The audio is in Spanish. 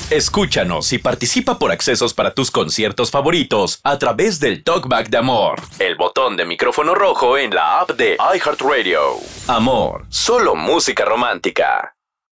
Escúchanos y participa por accesos para tus conciertos favoritos a través del Talkback de Amor, el botón de micrófono rojo en la app de iHeartRadio. Amor, solo música romántica.